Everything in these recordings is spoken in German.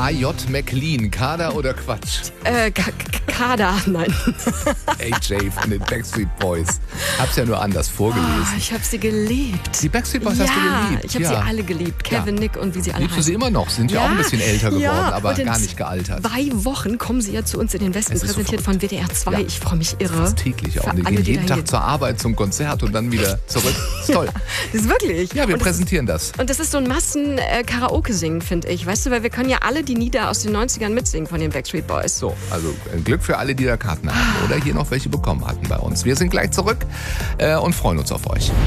AJ McLean, Kader oder Quatsch? Kader, nein. AJ von den Backstreet Boys. Hab's ja nur anders vorgelesen. Ich habe sie geliebt. Die Backstreet Boys hast du geliebt? Ich habe sie alle geliebt. Kevin, Nick und wie sie alle Liebst du sie immer noch? Sind ja auch ein bisschen älter geworden, aber gar nicht gealtert. 2 Wochen kommen sie ja zu uns in den Westen, präsentiert von WDR 2. Ja. Ich freue mich irre. Fast täglich auch. Die gehen jeden Tag zur Arbeit, zum Konzert und dann wieder zurück. Das ist toll. Das ist wirklich. Ja, wir präsentieren das. Und das ist so ein Massen-Karaoke-Singen, finde ich. Weißt du, weil wir können ja alle die Lieder aus den 90ern mitsingen von den Backstreet Boys. So, also Glück für alle, die da Karten haben oder hier noch welche bekommen hatten bei uns. Wir sind gleich zurück und freuen uns auf euch.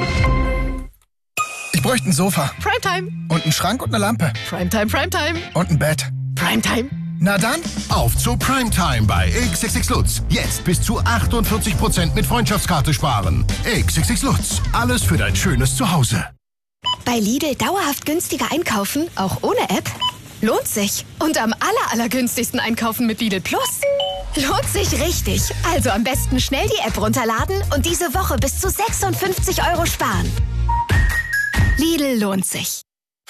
Ich bräuchte ein Sofa. Primetime. Und einen Schrank und eine Lampe. Primetime, Primetime. Und ein Bett. Primetime. Na dann, auf zu Primetime bei XXX Lutz. Jetzt bis zu 48% mit Freundschaftskarte sparen. XXX Lutz. Alles für dein schönes Zuhause. Bei Lidl dauerhaft günstiger einkaufen, auch ohne App? Lohnt sich. Und am allergünstigsten einkaufen mit Lidl Plus? Lohnt sich richtig. Also am besten schnell die App runterladen und diese Woche bis zu 56 € sparen. Lidl lohnt sich.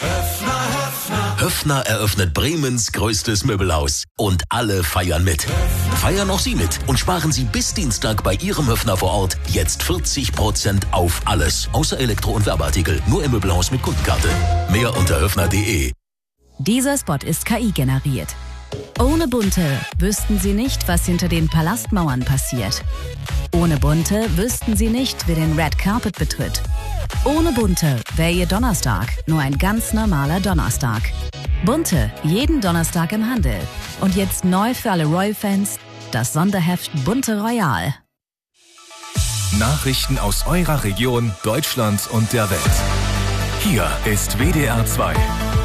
Höffner eröffnet Bremens größtes Möbelhaus. Und alle feiern mit. Feiern auch Sie mit und sparen Sie bis Dienstag bei Ihrem Höffner vor Ort jetzt 40% auf alles. Außer Elektro- und Werbeartikel. Nur im Möbelhaus mit Kundenkarte. Mehr unter höffner.de. Dieser Spot ist KI generiert. Ohne Bunte wüssten Sie nicht, was hinter den Palastmauern passiert. Ohne Bunte wüssten Sie nicht, wer den Red Carpet betritt. Ohne Bunte wäre Ihr Donnerstag nur ein ganz normaler Donnerstag. Bunte, jeden Donnerstag im Handel. Und jetzt neu für alle Royal-Fans, das Sonderheft Bunte Royal. Nachrichten aus eurer Region, Deutschland und der Welt. Hier ist WDR 2.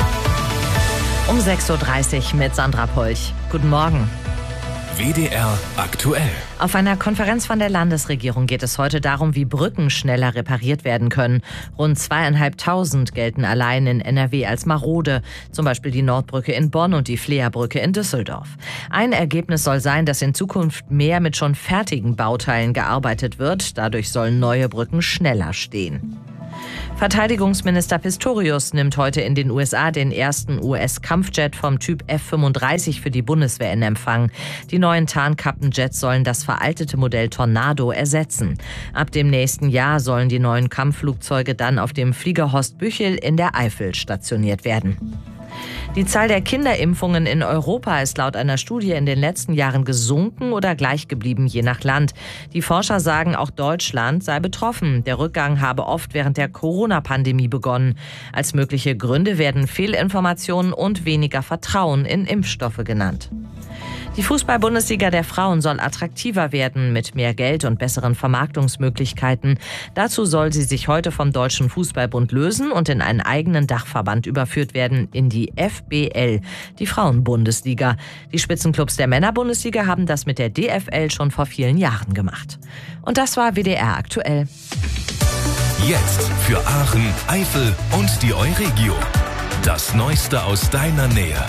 Um 6.30 Uhr mit Sandra Polch. Guten Morgen. WDR aktuell. Auf einer Konferenz von der Landesregierung geht es heute darum, wie Brücken schneller repariert werden können. Rund 2.500 gelten allein in NRW als marode. Zum Beispiel die Nordbrücke in Bonn und die Fleerbrücke in Düsseldorf. Ein Ergebnis soll sein, dass in Zukunft mehr mit schon fertigen Bauteilen gearbeitet wird. Dadurch sollen neue Brücken schneller stehen. Verteidigungsminister Pistorius nimmt heute in den USA den ersten US-Kampfjet vom Typ F-35 für die Bundeswehr in Empfang. Die neuen Tarnkappenjets sollen das veraltete Modell Tornado ersetzen. Ab dem nächsten Jahr sollen die neuen Kampfflugzeuge dann auf dem Flieger Horst Büchel in der Eifel stationiert werden. Die Zahl der Kinderimpfungen in Europa ist laut einer Studie in den letzten Jahren gesunken oder gleich geblieben, je nach Land. Die Forscher sagen, auch Deutschland sei betroffen. Der Rückgang habe oft während der Corona-Pandemie begonnen. Als mögliche Gründe werden Fehlinformationen und weniger Vertrauen in Impfstoffe genannt. Die Fußball-Bundesliga der Frauen soll attraktiver werden mit mehr Geld und besseren Vermarktungsmöglichkeiten. Dazu soll sie sich heute vom Deutschen Fußballbund lösen und in einen eigenen Dachverband überführt werden, in die FBL, die Frauen-Bundesliga. Die Spitzenclubs der Männer-Bundesliga haben das mit der DFL schon vor vielen Jahren gemacht. Und das war WDR aktuell. Jetzt für Aachen, Eifel und die Euregio. Das Neueste aus deiner Nähe.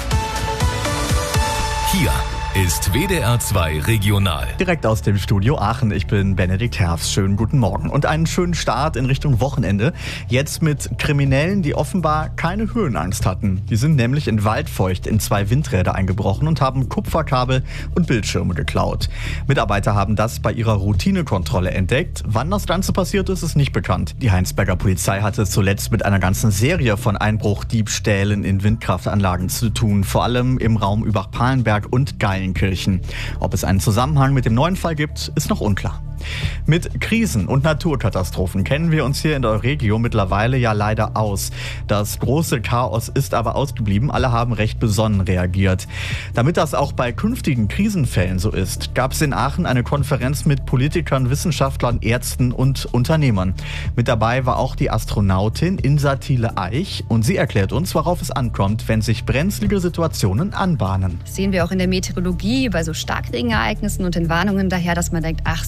Hier ist WDR 2 Regional. Direkt aus dem Studio Aachen. Ich bin Benedikt Herfs. Schönen guten Morgen. Und einen schönen Start in Richtung Wochenende. Jetzt mit Kriminellen, die offenbar keine Höhenangst hatten. Die sind nämlich in Waldfeucht in 2 Windräder eingebrochen und haben Kupferkabel und Bildschirme geklaut. Mitarbeiter haben das bei ihrer Routinekontrolle entdeckt. Wann das Ganze passiert ist, ist nicht bekannt. Die Heinsberger Polizei hatte es zuletzt mit einer ganzen Serie von Einbruchdiebstählen in Windkraftanlagen zu tun. Vor allem im Raum Übach-Palenberg und Geilenkirchen. Ob es einen Zusammenhang mit dem neuen Fall gibt, ist noch unklar. Mit Krisen und Naturkatastrophen kennen wir uns hier in der Euregio mittlerweile ja leider aus. Das große Chaos ist aber ausgeblieben. Alle haben recht besonnen reagiert. Damit das auch bei künftigen Krisenfällen so ist, gab es in Aachen eine Konferenz mit Politikern, Wissenschaftlern, Ärzten und Unternehmern. Mit dabei war auch die Astronautin Insa Thiele-Eich und sie erklärt uns, worauf es ankommt, wenn sich brenzlige Situationen anbahnen. Das sehen wir auch in der Meteorologie bei so Starkregenereignissen und den Warnungen daher, dass man denkt, ach, so schlimm wird es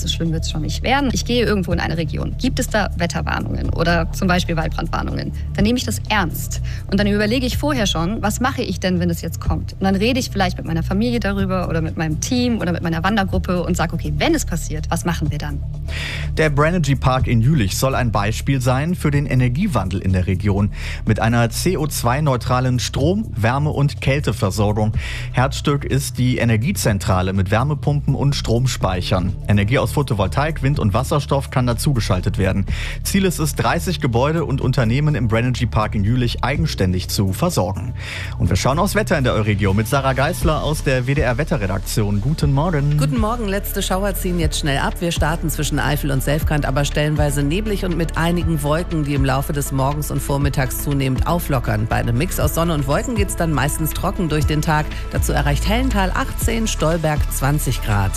jetzt schon nicht werden. Ich gehe irgendwo in eine Region. Gibt es da Wetterwarnungen oder zum Beispiel Waldbrandwarnungen? Dann nehme ich das ernst. Und dann überlege ich vorher schon, was mache ich denn, wenn es jetzt kommt? Und dann rede ich vielleicht mit meiner Familie darüber oder mit meinem Team oder mit meiner Wandergruppe und sage, okay, wenn es passiert, was machen wir dann? Der Brenergy Park in Jülich soll ein Beispiel sein für den Energiewandel in der Region. Mit einer CO2-neutralen Strom-, Wärme- und Kälteversorgung. Herzstück ist die Energiezentrale mit Wärmepumpen und Stromspeichern. Energie aus Photovoltaik, Wind und Wasserstoff kann dazugeschaltet werden. Ziel ist es, 30 Gebäude und Unternehmen im Brenergy Park in Jülich eigenständig zu versorgen. Und wir schauen aufs Wetter in der Euregio mit Sarah Geisler aus der WDR-Wetterredaktion. Guten Morgen. Guten Morgen, letzte Schauer ziehen jetzt schnell ab. Wir starten zwischen Eifel und Selfkant, aber stellenweise neblig und mit einigen Wolken, die im Laufe des Morgens und Vormittags zunehmend auflockern. Bei einem Mix aus Sonne und Wolken geht es dann meistens trocken durch den Tag. Dazu erreicht Hellenthal 18, Stolberg 20 Grad.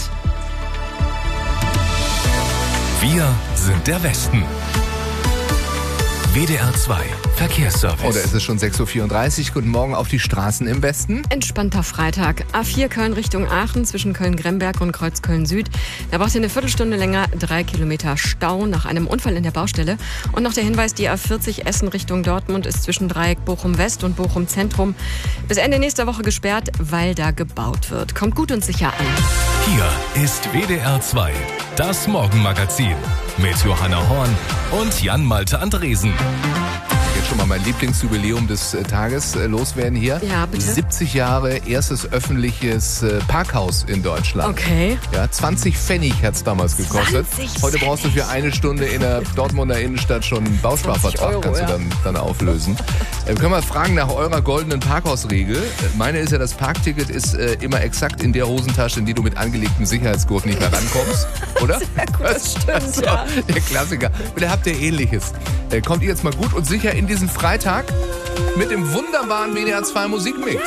Wir sind der Westen. WDR 2 Verkehrsservice. Oder ist es schon 6.34 Uhr? Guten Morgen auf die Straßen im Westen. Entspannter Freitag. A4 Köln Richtung Aachen zwischen Köln-Gremberg und Kreuzköln Süd. Da braucht ihr eine Viertelstunde länger, 3 Kilometer Stau nach einem Unfall in der Baustelle. Und noch der Hinweis, die A40 Essen Richtung Dortmund ist zwischen Dreieck Bochum West und Bochum Zentrum bis Ende nächster Woche gesperrt, weil da gebaut wird. Kommt gut und sicher an. Hier ist WDR 2, das Morgenmagazin mit Johanna Horn und Jan-Malte Andresen. Jetzt schon mal mein Lieblingsjubiläum des Tages loswerden hier. Ja, bitte. 70 Jahre erstes öffentliches Parkhaus in Deutschland. Okay. Ja, 20 Pfennig hat es damals gekostet. 20 Heute brauchst du für eine Stunde in der Dortmunder Innenstadt schon einen Bausparvertrag, kannst du dann auflösen. Können wir fragen nach eurer goldenen Parkhausregel. Meine ist ja, das Parkticket ist immer exakt in der Hosentasche, in die du mit angelegtem Sicherheitsgurt nicht mehr rankommst, oder? Sehr gut, das stimmt, ja. Der Klassiker. Vielleicht habt ihr Ähnliches. Kommt ihr jetzt mal gut und sicher in diesen Freitag mit dem wunderbaren WDR 2 Musikmix.